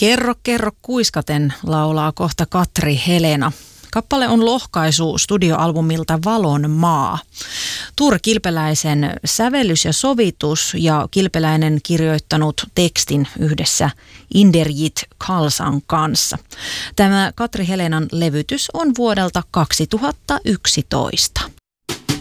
Kerro, kerro kuiskaten laulaa kohta Katri Helena. Kappale on lohkaisu studioalbumilta Valon maa. Tuure Kilpeläisen sävellys ja sovitus ja Kilpeläinen kirjoittanut tekstin yhdessä Inderjit Khalsan kanssa. Tämä Katri Helenan levytys on vuodelta 2011.